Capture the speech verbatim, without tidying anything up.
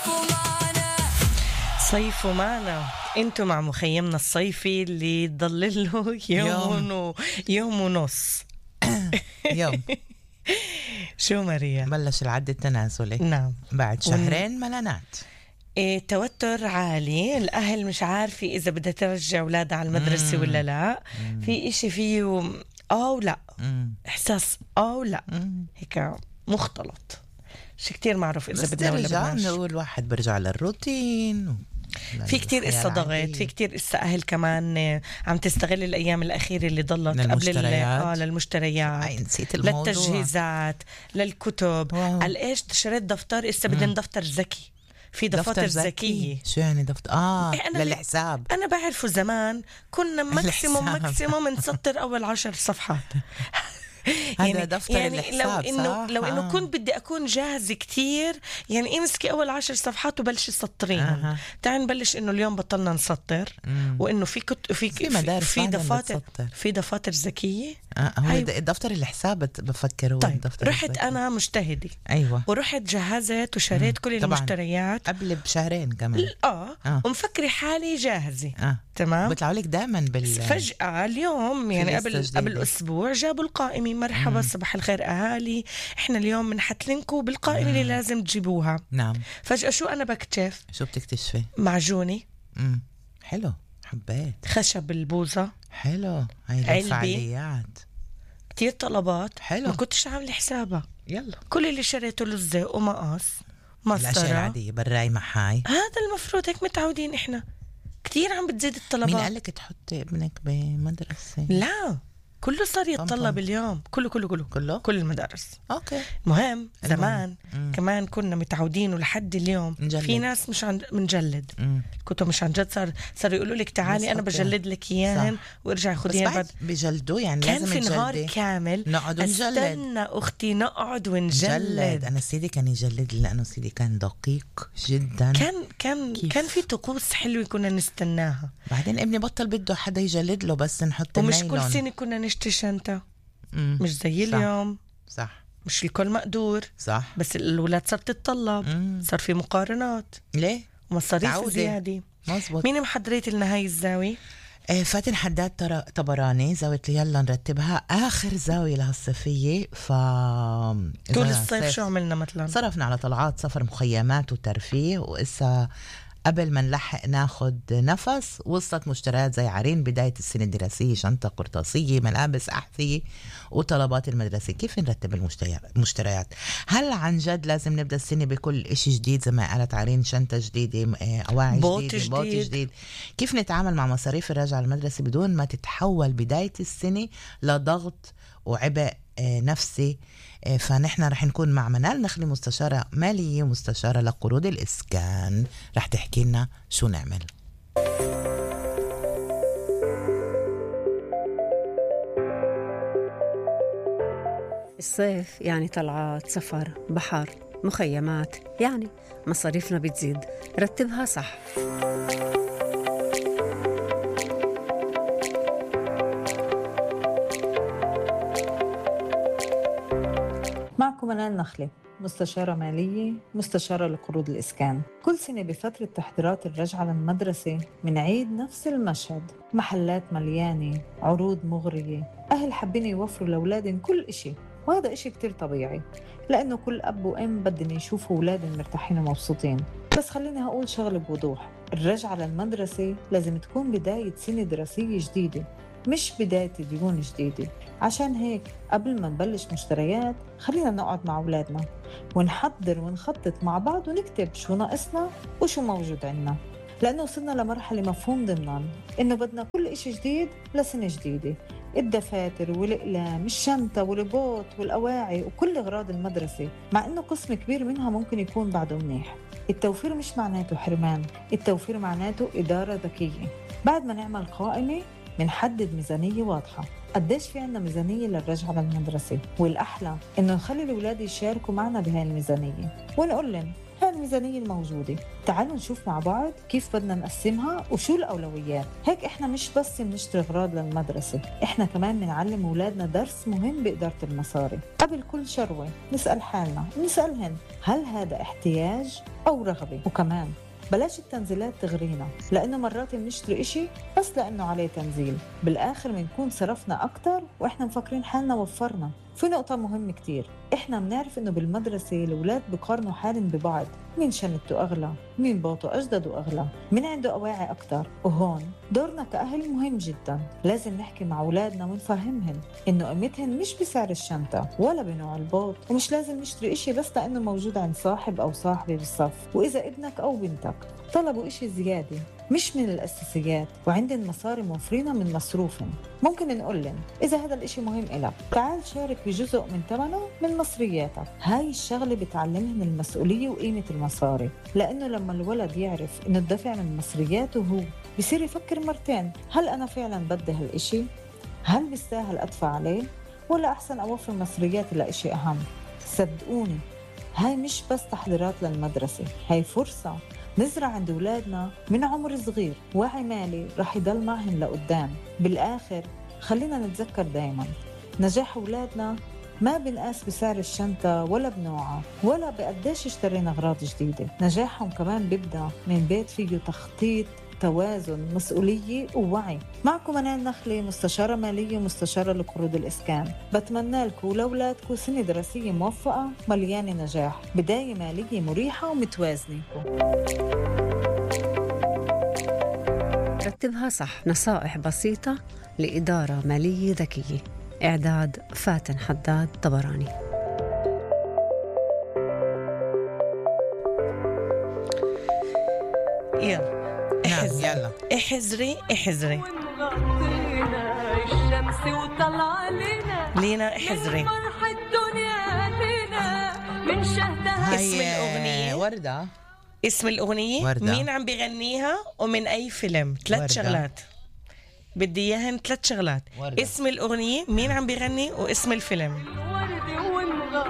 صيفوا معنا انتوا مع مخيمنا الصيفي اللي ضل له يوم و... يوم ونص يوم. شو ماريا؟ بلش العد التنازلي. نعم. بعد شهرين ون... ملانات. إيه، توتر عالي، الأهل مش عارفة إذا بدها ترجع أولادها على المدرسة مم. ولا لا. مم. في إشي فيه أو لا. مم. إحساس أو لا. مم. هيك مختلط، شي كتير معروف إذا بدنا ولا بدناش. نقول واحد برجع للروتين. في كتير قصة ضغط، في كتير قصة أهل كمان عم تستغل الأيام الأخيرة اللي ضلت قبل آه للمشتريات، نسيت الموضوع، للتجهيزات، للكتب. قال إيش شريت دفتر، إسا بدنا دفتر ذكي. في دفاتر ذكية. شو يعني دفتر؟ آه للحساب. أنا بعرفه زمان كنا ماكسيموم ماكسيموم نسطر أول عشر صفحات. يعني هذا دفتر يعني الحساب. لو إنه لو إنه آه. كنت بدي أكون جاهزة كتير، يعني امسكي أول عشر صفحات وبلشي سطريهم. آه. تعال نبلش إنه اليوم بطلنا نسطر. مم. وإنه في كت في في, في, في دفاتر في دفاتر ذكية. آه. هو دفتر الحساب بفكر هو. طيب رحت الزكية. أنا مجتهدة. أيوة. ورحت جهزت وشريت كل طبعاً. المشتريات قبل بشهرين كمان. آه. آه. ومفكري حالي جاهزة. آه. تمام. بيطلعوا لك دائما بال فجأة اليوم يعني قبل قبل أسبوع جابوا القائمة، مرحبا مم. صباح الخير أهالي، إحنا اليوم بنحط لكم بالقائمة مم. اللي لازم تجيبوها. نعم. فجأة شو أنا بكتشف؟ شو بتكتشفي؟ معجوني. امم حلو، حبيت. خشب البوزة. حلو. هاي الفعاليات كتير طلبات. حلو. ما كنتش عامل حسابها. يلا كل اللي شريته لزة ومقاس مسطرة، الأشياء العادية براي محاي. هذا المفروض، هيك متعودين إحنا. كتير عم بتزيد الطلبات. مين قالك تحطي ابنك بمدرسة؟ لا كله صار يتطلب اليوم، كله كله كله كله كل المدارس. اوكي. مهم زمان مم. كمان كنا متعودين ولحد اليوم نجلد. في ناس مش عن بنجلد كتب مش عن جد، صار صار يقولوا لك تعالي انا بجلد لك اياهن وارجع خديهن بعد. بجلدوا يعني كان لازم في نهار كامل نقعد نجلد. استنى اختي نقعد ونجلد. انا سيدي كان يجلد لانه سيدي كان دقيق جدا. كان كان كيف؟ كان في طقوس حلوه كنا نستناها. بعدين ابني بطل بده حدا يجلد له، بس نحط ومش النايلون. كل سنه كنا نشتري شنطه. مش زي صح. اليوم صح، مش الكل مقدور. صح، بس الولاد صارت تتطلب. مم. صار في مقارنات. ليه؟ ومصاريف زيادة. مزبوط. مين محضريت لنا هاي الزاوية؟ آه فاتن حداد طبراني، زاوية يلا نرتبها آخر زاوية لهالصيفية. ف طول الصيف شو عملنا مثلا؟ صرفنا على طلعات سفر، مخيمات وترفيه، وإسا قبل ما نلحق ناخد نفس وصلت مشتريات زي عرين بداية السنة الدراسية، شنطة قرطاسية، ملابس، أحذية، وطلبات المدرسة. كيف نرتب المشتريات؟ هل عن جد لازم نبدأ السنة بكل إشي جديد زي ما قالت عرين، شنطة جديدة، أواعي جديدة، جديد. بوت جديد؟ كيف نتعامل مع مصاريف الرجعة المدرسة بدون ما تتحول بداية السنة لضغط وعبء نفسي؟ فنحن رح نكون مع منال نخلي، مستشارة مالية ومستشارة لقروض الإسكان، رح تحكي لنا شو نعمل. الصيف يعني طلعات سفر، بحر، مخيمات، يعني مصاريفنا بتزيد. رتبها صح. معكم منال نخلي، مستشارة مالية، مستشارة لقروض الإسكان. كل سنة بفترة تحضيرات الرجعة للمدرسة منعيد نفس المشهد، محلات مليانة، عروض مغرية، أهل حابين يوفروا لأولادهم كل إشي، وهذا إشي كتير طبيعي لأنه كل أب وأم بدهم يشوفوا أولادهم مرتاحين ومبسوطين. بس خليني هقول شغل بوضوح، الرجعة للمدرسة لازم تكون بداية سنة دراسية جديدة، مش بداية ديون جديدة. عشان هيك قبل ما نبلش مشتريات خلينا نقعد مع أولادنا ونحضر ونخطط مع بعض ونكتب شو ناقصنا وشو موجود عنا، لأنه وصلنا لمرحلة مفهوم ضمناً إنه بدنا كل إشي جديد لسنة جديدة، الدفاتر والأقلام، الشنطة والبوت والأواعي وكل أغراض المدرسة، مع إنه قسم كبير منها ممكن يكون بعده منيح. التوفير مش معناته حرمان، التوفير معناته إدارة ذكية. بعد ما نعمل قائمة منحدد ميزانية واضحة، قديش في عنا ميزانية للرجعة للمدرسة، والأحلى إنه نخلي الأولاد يشاركوا معنا بهاي الميزانية ونقول لهم هاي الميزانية الموجودة، تعالوا نشوف مع بعض كيف بدنا نقسمها وشو الأولويات. هيك إحنا مش بس بنشتري أغراض للمدرسة، إحنا كمان بنعلم أولادنا درس مهم بإدارة المصاري. قبل كل شروة نسأل حالنا ونسألهن هل هذا احتياج أو رغبة؟ وكمان بلاش التنزيلات تغرينا، لأنه مرات بنشتري إشي بس لأنه عليه تنزيل، بالآخر بنكون صرفنا أكتر وإحنا مفكرين حالنا وفرنا. في نقطة مهمة كتير، إحنا بنعرف إنه بالمدرسة الأولاد بقارنوا حالهم ببعض، مين شنطته أغلى، مين باطه أجدد وأغلى، مين عنده أواعي أكتر. وهون دورنا كأهل مهم جدا، لازم نحكي مع أولادنا ونفهمهم إنه قيمتهن مش بسعر الشنطة ولا بنوع الباط، ومش لازم نشتري إشي بس لأنه موجود عند صاحب أو صاحبة بالصف. وإذا ابنك أو بنتك طلبوا إشي زيادة مش من الأساسيات وعندن مصاري موفرينها من مصروفهم، ممكن نقولن إذا هذا الإشي مهم إلك تعال شارك بجزء من ثمنه من مصرياتك. هاي الشغلة بتعلمهن المسؤولية وقيمة المصاري، لأنه لما الولد يعرف إنه الدفع من مصرياته هو بصير يفكر مرتين، هل أنا فعلا بدي هالإشي؟ هل بيستاهل أدفع عليه؟ ولا أحسن أوفر مصرياتي لإشي أهم؟ صدقوني هاي مش بس تحضيرات للمدرسة، هاي فرصة نزرع عند أولادنا من عمر صغير وعي مالي رح يضل معهم لقدام. بالآخر خلينا نتذكر دايما نجاح أولادنا ما بنقاس بسعر الشنطة ولا بنوعها ولا بقديش اشترينا أغراض جديدة، نجاحهم كمان بيبدأ من بيت فيه تخطيط، توازن، مسؤولية ووعي. معكم أنا النخلي، مستشارة مالية ومستشارة لقروض الإسكان. بتمنى لكم ولأولادكم سنة دراسية موفقة مليانة نجاح، بداية مالية مريحة ومتوازنة. رتبها صح، نصائح بسيطة لإدارة مالية ذكية. إعداد فاتن حداد طبراني. يلا احزري يلا احزري احزري الشمس وطلع لنا لينا احزري فرح الدنيا لنا من شهدها. اسم الأغنية وردة. اسم الأغنية وردة. مين عم بغنيها ومن أي فيلم. ثلاث شغلات بدي إياهن، ثلاث شغلات. وردة. اسم الأغنية، مين عم بغني، واسم الفيلم.